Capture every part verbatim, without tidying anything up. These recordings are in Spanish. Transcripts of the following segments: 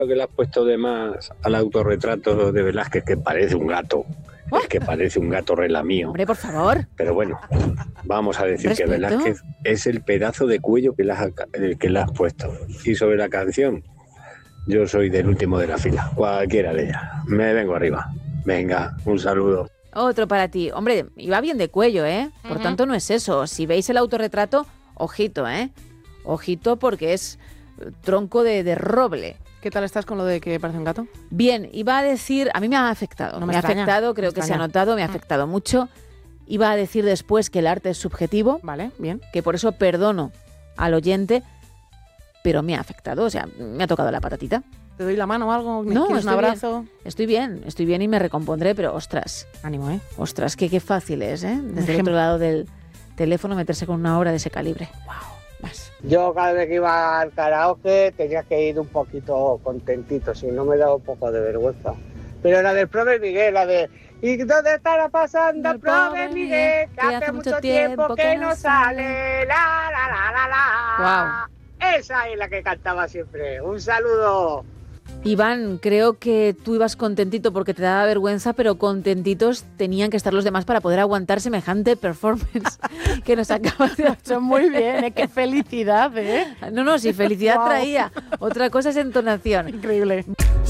Lo que le has puesto de más al autorretrato de Velázquez, que parece un gato. Es que parece un gato relamido. Hombre, por favor. Pero bueno, vamos a decir Respeto. que Velázquez es el pedazo de cuello que le has, que le has puesto. Y sobre la canción, yo soy del último de la fila, cualquiera de ellas. Me vengo arriba. Venga, un saludo. Otro para ti. Hombre, iba bien de cuello, ¿eh? Por uh-huh. tanto, no es eso. Si veis el autorretrato, ojito, ¿eh? Ojito porque es tronco de, de roble. ¿Qué tal estás con lo de que parece un gato? Bien, iba a decir, a mí me ha afectado, no me, me ha extraña, afectado, creo me que extraña. se ha notado, me ha afectado mucho. Iba a decir después que el arte es subjetivo, vale, bien, que por eso perdono al oyente, pero me ha afectado, o sea, me ha tocado la patatita. ¿Te doy la mano o algo? ¿Me no, quieres un abrazo? Bien, estoy bien, estoy bien y me recompondré, pero ostras. Ánimo, ¿eh? Ostras, que qué fácil es, ¿eh? Desde el otro lado del teléfono meterse con una obra de ese calibre. Wow. Más. Yo cada vez que iba al karaoke tenía que ir un poquito contentito, si no me daba un poco de vergüenza. Pero la del Prove Miguel, la de ¿y dónde estará pasando el Prove Miguel? Que hace mucho tiempo que no sale, la la la la la. Wow. Esa es la que cantaba siempre. Un saludo. Iván, creo que tú ibas contentito porque te daba vergüenza, pero contentitos tenían que estar los demás para poder aguantar semejante performance que nos acabas de hacer. Muy bien, ¿eh? Qué felicidad, ¿eh? No, no, si felicidad wow. traía. Otra cosa es entonación. Increíble.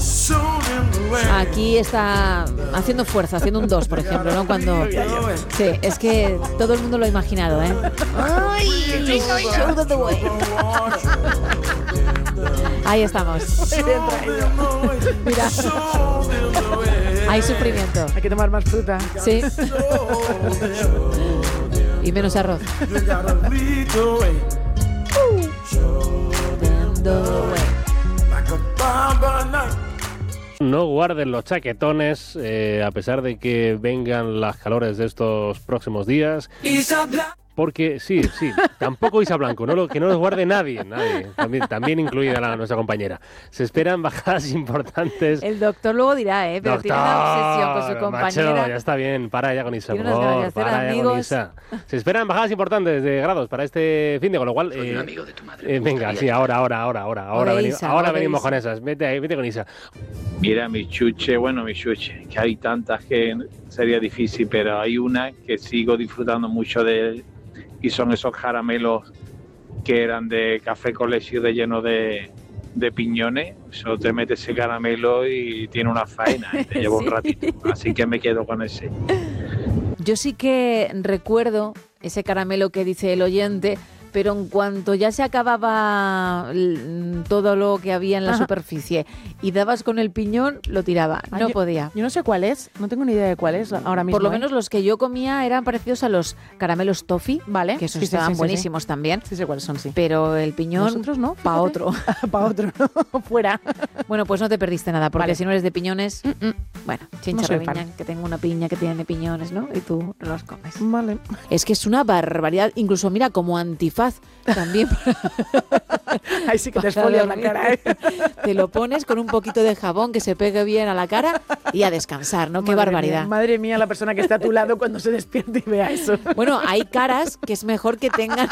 Aquí está haciendo fuerza, haciendo un dos, por ejemplo, ¿no? Cuando... Sí, es que todo el mundo lo ha imaginado, ¿eh? ¡Ay! Show of the way. Ahí estamos. Mira. Hay sufrimiento. Hay que tomar más fruta. Sí. Y menos arroz. No guarden los chaquetones, eh, a pesar de que vengan las calores de estos próximos días. Porque, sí, sí, tampoco Isa Blanco, no lo, que no los guarde nadie, nadie, también, también incluida la, nuestra compañera. Se esperan bajadas importantes. El doctor luego dirá, ¿eh? Pero doctor, tiene una obsesión con su compañera. Macho, ya está bien, para ya con Isa, por favor, favor, para ya con Isa. Se esperan bajadas importantes de grados para este fin de, con lo cual... Soy eh, un amigo de tu madre. Eh, venga, sí, ahora, ahora, ahora, ahora, ahora, veni, Isa, ahora ahora venimos Isa. con esas. Vete ahí, vete con Isa. Mira, mi chuche, bueno, mi chuche, que hay tantas que sería difícil, pero hay una que sigo disfrutando mucho de... Y son esos caramelos que eran de café con leche de lleno de, de piñones. Eso te metes ese caramelo y tiene una faena, y te lleva sí. un ratito. Así que me quedo con ese. Yo sí que recuerdo ese caramelo que dice el oyente, pero en cuanto ya se acababa todo lo que había en la Ajá. superficie y dabas con el piñón, lo tiraba, no ah, yo, podía. Yo no sé cuál es, no tengo ni idea de cuál es ahora mismo. Por lo ¿eh? menos los que yo comía eran parecidos a los caramelos toffee, vale, que esos sí, estaban sí, sí, buenísimos sí. también. Sí sé cuáles son, sí. Pero el piñón, nosotros no, pa' otro. Pa' otro, no, fuera. Bueno, pues no te perdiste nada, porque vale. si no eres de piñones, Mm-mm. bueno, chincharraviña, no que tengo una piña que tiene piñones, ¿no? Y tú no los comes. Vale. Es que es una barbaridad, incluso mira, como antifaz también. Ahí sí que te esfolias la cara, ¿eh? Te lo pones con un poquito de jabón que se pegue bien a la cara y a descansar, ¿no? Qué madre barbaridad. Mía, madre mía, la persona que está a tu lado cuando se despierta y vea eso. Bueno, hay caras que es mejor que tengan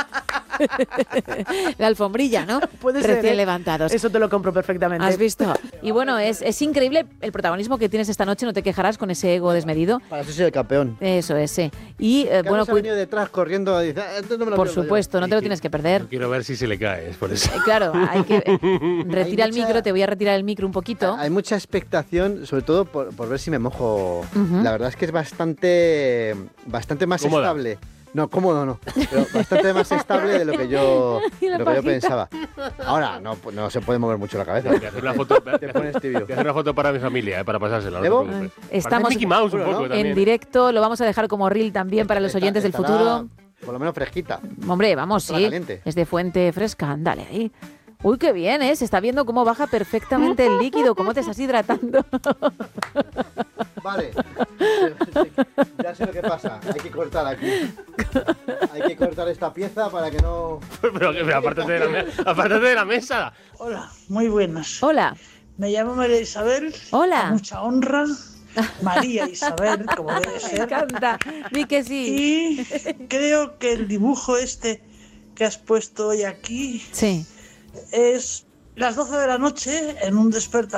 la alfombrilla, ¿no? Puede Recién ser, ¿eh? levantados. Eso te lo compro perfectamente. ¿Has visto? Y bueno, es, es increíble el protagonismo que tienes esta noche, no te quejarás con ese ego desmedido. Para eso soy el campeón. Eso es, sí. Y eh, bueno, ha venido detrás corriendo y dice, ah, no me lo por supuesto, yo. no te lo tienes que perder. Yo quiero ver si se le cae, es por eso. Eh, claro, hay que eh, retira hay el mucha, micro, te voy a retirar el micro un poquito. Hay mucha expectación, sobre todo por, por ver si me mojo. Uh-huh. La verdad es que es bastante, bastante más ¿Cómoda? estable. No, cómodo no, pero bastante más estable de lo que yo, lo que yo pensaba. Ahora, no, no se puede mover mucho la cabeza. Voy a hacer una foto, te pones tibio. Voy a hacer una foto para mi familia, eh, para pasársela. ¿Debo? No Estamos Mickey Mouse un poco, en también. directo, lo vamos a dejar como reel también para los oyentes del futuro. Por lo menos fresquita. Hombre, vamos, sí. Caliente. Es de fuente fresca, dale ahí. Uy, qué bien, ¿eh? Se está viendo cómo baja perfectamente el líquido, cómo te estás hidratando. Vale, ya sé lo que pasa, hay que cortar aquí. Hay que cortar esta pieza para que no... Pero, pero apártate, de la, apártate de la mesa. Hola, muy buenas. Hola. Me llamo María Isabel. Hola. Con mucha honra. María Isabel, como debe ser. Me encanta, di que sí. Y creo que el dibujo este que has puesto hoy aquí... Sí. Es las doce de la noche en un despertador.